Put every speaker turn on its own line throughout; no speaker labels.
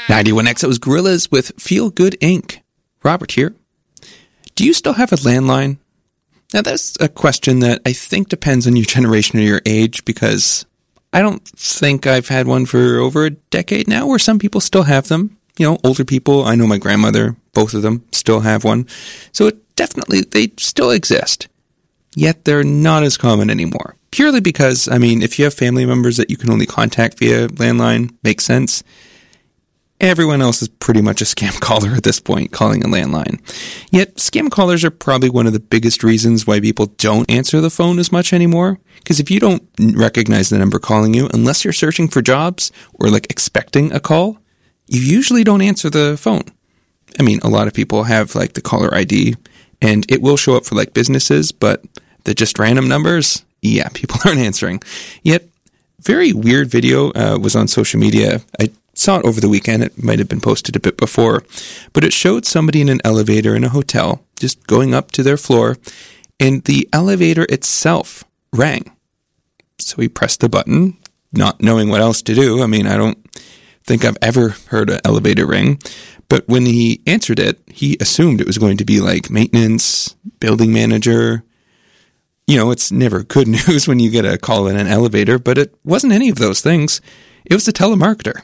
91X, it was Gorillaz with Feel Good Inc. Robert here. Do you still have a landline? Now, that's a question that I think depends on your generation or your age, because I don't think I've had one for over a decade now, where some people still have them. You know, older people, I know my grandmother, both of them still have one. So they still exist. Yet they're not as common anymore. Purely because, if you have family members that you can only contact via landline, makes sense. Everyone else is pretty much a scam caller at this point, calling a landline. Yet, scam callers are probably one of the biggest reasons why people don't answer the phone as much anymore. Because if you don't recognize the number calling you, unless you're searching for jobs or expecting a call, you usually don't answer the phone. A lot of people have the caller ID, and it will show up for businesses, but the just random numbers, yeah, people aren't answering. Yet, very weird video was on social media. I saw it over the weekend. It might have been posted a bit before, but it showed somebody in an elevator in a hotel just going up to their floor, and the elevator itself rang. So he pressed the button, not knowing what else to do. I don't think I've ever heard an elevator ring, but when he answered it, he assumed it was going to be maintenance, building manager. It's never good news when you get a call in an elevator, but it wasn't any of those things. It was the telemarketer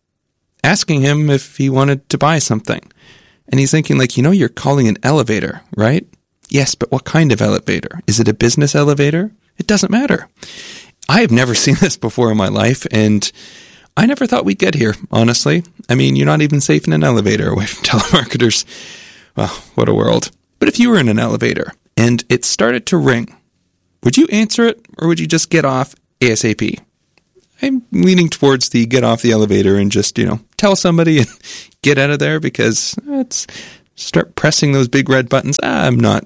asking him if he wanted to buy something. And he's thinking you're calling an elevator, right? Yes, but what kind of elevator? Is it a business elevator? It doesn't matter. I have never seen this before in my life, and I never thought we'd get here, honestly. You're not even safe in an elevator away from telemarketers. Well, what a world. But if you were in an elevator and it started to ring, would you answer it, or would you just get off ASAP? I'm leaning towards the get off the elevator and just, tell somebody and get out of there, because let's start pressing those big red buttons. I'm not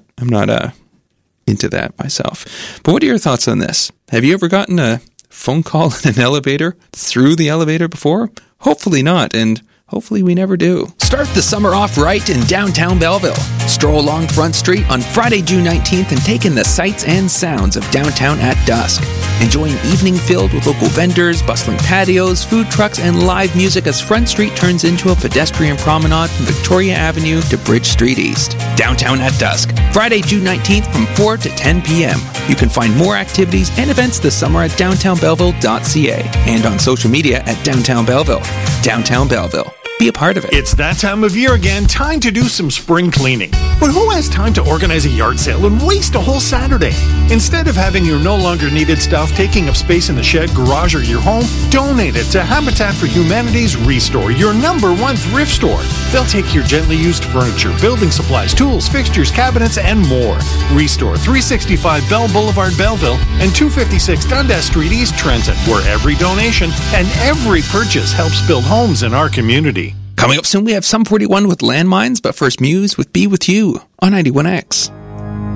into that myself. But what are your thoughts on this? Have you ever gotten a phone call in an elevator through the elevator before? Hopefully not, and hopefully we never do.
Start the summer off right in downtown Belleville. Stroll along Front Street on Friday, June 19th and take in the sights and sounds of downtown at dusk. Enjoy an evening filled with local vendors, bustling patios, food trucks, and live music as Front Street turns into a pedestrian promenade from Victoria Avenue to Bridge Street East. Downtown at dusk. Friday, June 19th from 4 to 10 p.m. You can find more activities and events this summer at downtownbelleville.ca and on social media at Downtown Belleville. Downtown Belleville. Be a part of it.
It's that time of year again, time to do some spring cleaning. But who has time to organize a yard sale and waste a whole Saturday? Instead of having your no longer needed stuff taking up space in the shed, garage, or your home, donate it to Habitat for Humanity's Restore, your #1 thrift store. They'll take your gently used furniture, building supplies, tools, fixtures, cabinets, and more. Restore, 365 Bell Boulevard, Belleville, and 256 Dundas Street, East Trenton, where every donation and every purchase helps build homes in our community.
Coming up soon, we have Sum 41 with Landmines, but first Muse with Be With You on 91X.